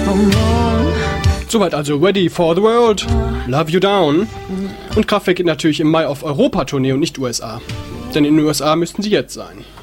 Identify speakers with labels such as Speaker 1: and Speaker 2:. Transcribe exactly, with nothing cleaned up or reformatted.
Speaker 1: Soweit also Ready for the World, Love You Down. Und Kraftwerk geht natürlich im Mai auf Europa-Tournee und nicht U S A. Denn in den U S A müssten sie jetzt sein.